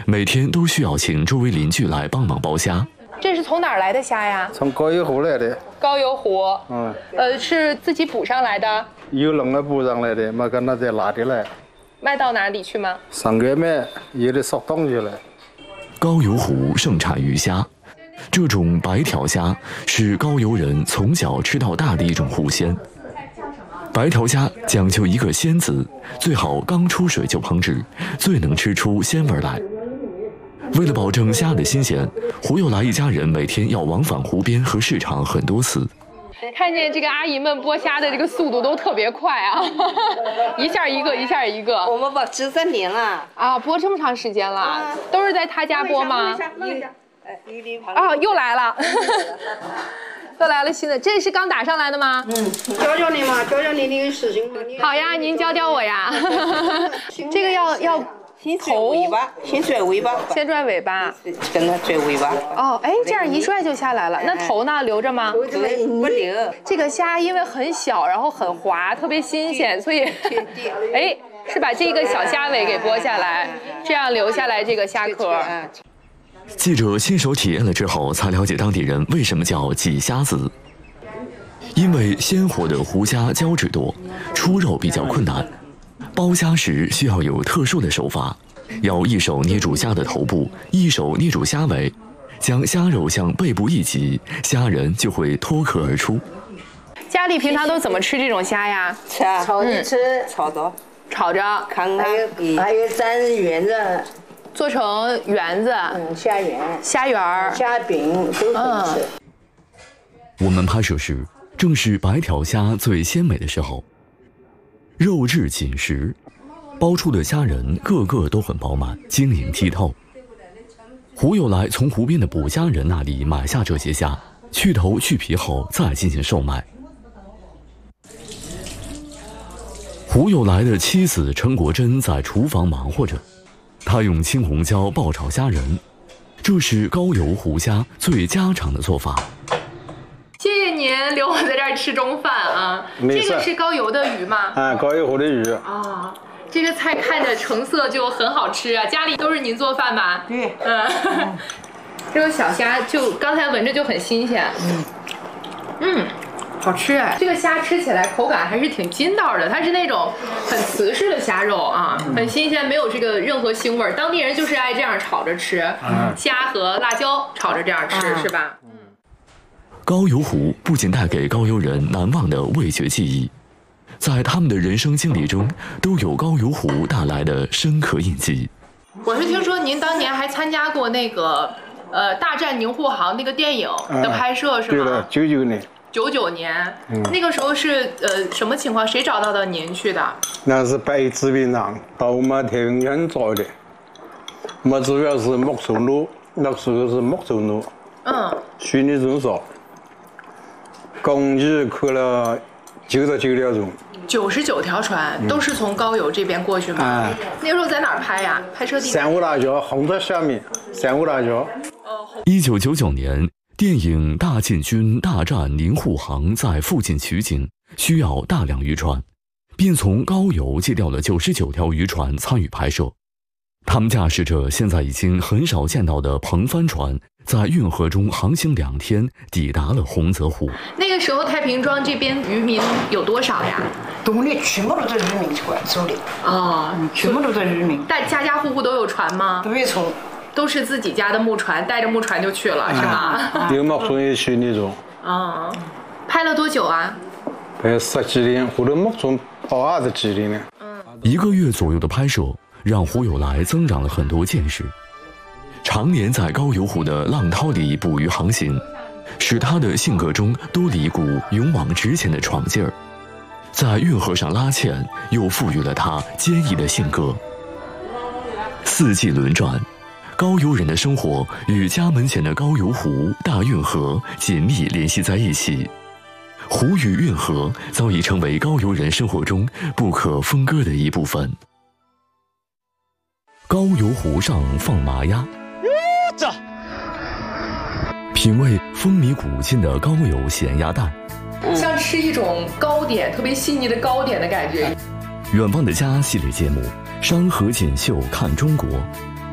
每天都需要请周围邻居来帮忙剥虾。 这是从哪儿来的虾呀？ 从高邮湖来的。 高邮湖。是自己捕上来的？ 有人来捕上来的，没跟他再拉的来。 卖到哪里去吗？ 上街卖，有的速冻去了。 高邮湖盛产鱼虾，这种白条虾是高邮人从小吃到大的一种湖鲜。白条虾讲究一个鲜字，最好刚出水就烹制，最能吃出鲜味来。为了保证虾的新鲜，胡又来一家人每天要往返湖边和市场很多次。 看见这个阿姨们剥虾的这个速度都特别快啊，一下一个，一下一个。 我们剥13年了啊，剥这么长时间了，都是在他家剥吗？ 弄一下， 哦，又来了，又来了新的，这是刚打上来的吗？ 教教你嘛，教教你的事情嘛。 好呀，您教教我呀。这个要。 先拽尾巴，先拽尾巴， 先拽尾巴， 跟它拽尾巴。 哦，哎，这样一拽就下来了。那头呢，留着吗？ 不留。 这个虾因为很小，然后很滑，特别新鲜，所以，哎，是把这个小虾尾给剥下来，这样留下来这个虾壳。 记者亲手体验了之后，才了解当地人为什么叫挤虾子。因为鲜活的湖虾胶质多，出肉比较困难。剥虾时需要有特殊的手法，要一手捏住虾的头部，一手捏住虾尾，将虾肉向背部一挤，虾仁就会脱壳而出。 家里平常都怎么吃这种虾呀？ 吃啊，炒着吃，炒着，看看。还有蘸圆子， 做成圆子，虾圆儿， 虾饼都可以吃。 我们拍摄时正是白条虾最鲜美的时候。肉质紧实，剥出的虾仁个个都很饱满，晶莹剔透。胡又来从湖边的捕虾人那里买下这些虾，去头去皮后再进行售卖。胡又来的妻子陈国珍在厨房忙活着，她用青红椒爆炒虾仁，这是高邮湖虾最家常的做法。 谢谢您留我在这儿吃中饭啊！这个是高邮的鱼吗？ 啊，高邮湖的鱼。 啊，这个菜看着成色就很好吃啊！家里都是您做饭吧？ 对。 这种小虾就刚才闻着就很新鲜。好吃哎！这个虾吃起来口感还是挺筋道的，它是那种很瓷实的虾肉啊，很新鲜，没有这个任何腥味。当地人就是爱这样炒着吃，虾和辣椒炒着这样吃，是吧？ 高邮湖不仅带给高邮人难忘的味觉记忆，在他们的人生经历中都有高邮湖带来的深刻印记。 我是听说您当年还参加过那个大战宁沪杭那个电影的拍摄是吗？ 对了，99年。 99年，那个时候是什么情况？谁找到的您去的？ 那是白纸兵长到我们太平县找的，我们主要是木州路，那时候是木州路。虚拟中少。共计开了99条船 ，99条船都是从高邮这边过去吗？那时候在哪儿拍呀？拍摄地点？ 三五大桥，红在下面。三五大桥。 1999年，电影《大建军大战宁沪杭》在附近取景，需要大量渔船，便从高邮借调了99条渔船参与拍摄。他们驾驶着现在已经很少见到的篷帆船，在运河中航行2天，抵达了洪泽湖。 那个时候太平庄这边渔民有多少呀？ 东里全部都是渔民手里。全部都是渔民。 但家家户户都有船吗？ 都有船， 都是自己家的木船，带着木船就去了，是吗？ 有木船也去那种。 拍了多久啊？ 拍10几天，后头木船跑20几天了。 1个月左右的拍摄，让胡有来增长了很多见识。常年在高邮湖的浪涛里捕鱼航行，使他的性格中多了一股勇往直前的闯劲儿。在运河上拉纤，又赋予了他坚毅的性格。4季轮转，高邮人的生活与家门前的高邮湖、大运河紧密联系在一起。湖与运河早已成为高邮人生活中不可分割的一部分。高邮湖上放麻鸭，品味风靡古今的高邮咸鸭蛋， 像吃一种糕点，特别细腻的糕点的感觉。 远望的家系列节目，山河锦绣看中国，